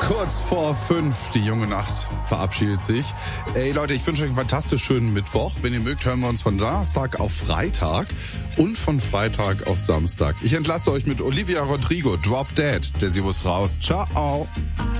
Kurz vor 5, die junge Nacht verabschiedet sich. Ey Leute, ich wünsche euch einen fantastisch schönen Mittwoch. Wenn ihr mögt, hören wir uns von Donnerstag auf Freitag und von Freitag auf Samstag. Ich entlasse euch mit Olivia Rodrigo, Drop Dead. Der Sie muss raus. Ciao.